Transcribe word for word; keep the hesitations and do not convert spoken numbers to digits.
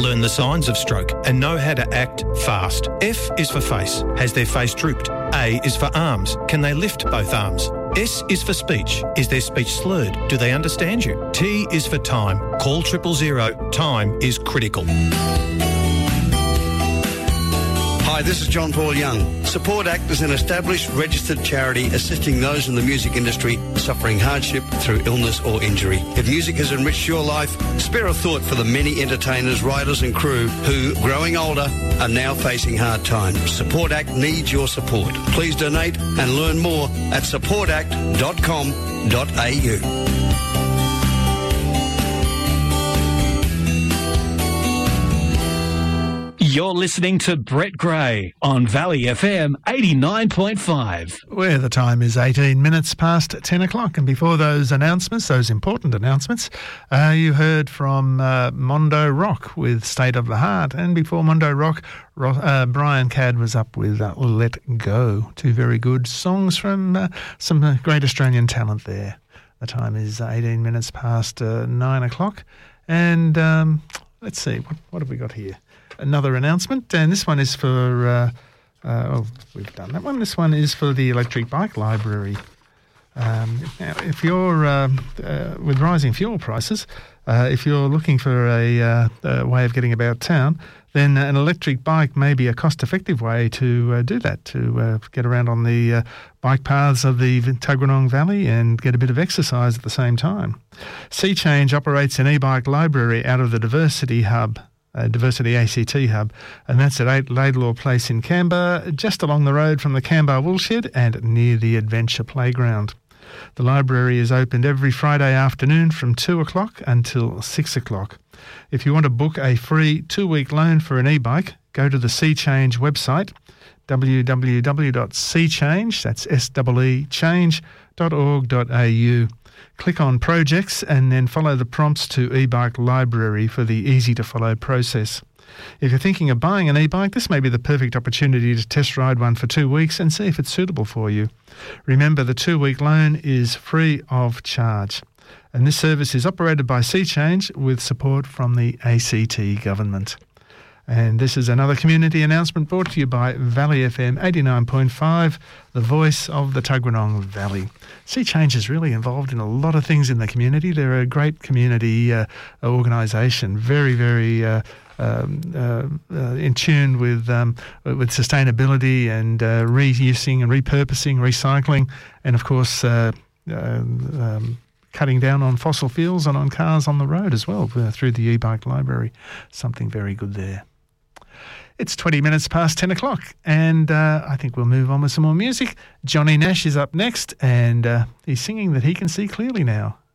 Learn the signs of stroke and know how to act fast. F is for face. Has their face drooped? A is for arms. Can they lift both arms? S is for speech. Is their speech slurred? Do they understand you? T is for time. Call triple zero. Time is critical. Hi, this is John Paul Young. Support Act is an established registered charity assisting those in the music industry suffering hardship through illness or injury. If music has enriched your life, spare a thought for the many entertainers, writers and crew who, growing older, are now facing hard times. Support Act needs your support. Please donate and learn more at support act dot com dot a u. You're listening to Brett Gray on Valley F M eighty-nine point five. Where the time is eighteen minutes past ten o'clock. And before those announcements, those important announcements, uh, you heard from uh, Mondo Rock with State of the Heart. And before Mondo Rock, Ro- uh, Brian Cadd was up with uh, Let Go. Two very good songs from uh, some uh, great Australian talent there. The time is eighteen minutes past uh, nine o'clock. And um, let's see, what, what have we got here? Another announcement, and this one is for, uh, uh, oh, we've done that one. This one is for the Electric Bike Library. Um, now, if you're, uh, uh, with rising fuel prices, uh, if you're looking for a, uh, a way of getting about town, then an electric bike may be a cost-effective way to uh, do that, to uh, get around on the uh, bike paths of the Tuggeranong Valley and get a bit of exercise at the same time. Sea Change operates an e-bike library out of the Diversity Hub, Uh, Diversity A C T Hub, and that's at eight Laidlaw Place in Canberra, just along the road from the Canberra Woolshed and near the Adventure Playground. The library is opened every Friday afternoon from two o'clock until six o'clock. If you want to book a free two-week loan for an e-bike, go to the Sea Change website, w w w dot sea change, that's S E E change dot org dot a u. Click on Projects and then follow the prompts to e-bike library for the easy-to-follow process. If you're thinking of buying an e-bike, this may be the perfect opportunity to test ride one for two weeks and see if it's suitable for you. Remember, the two-week loan is free of charge. And this service is operated by Sea Change with support from the A C T government. And this is another community announcement brought to you by Valley F M eighty-nine point five, the voice of the Tuggeranong Valley. Sea Change is really involved in a lot of things in the community. They're a great community uh, organisation, very, very uh, um, uh, uh, in tune with um, with sustainability and uh, reusing and repurposing, recycling, and of course uh, uh, um, cutting down on fossil fuels and on cars on the road as well uh, through the e-bike library. Something very good there. It's twenty minutes past ten o'clock, and uh, I think we'll move on with some more music. Johnny Nash is up next, and uh, he's singing that he can see clearly now.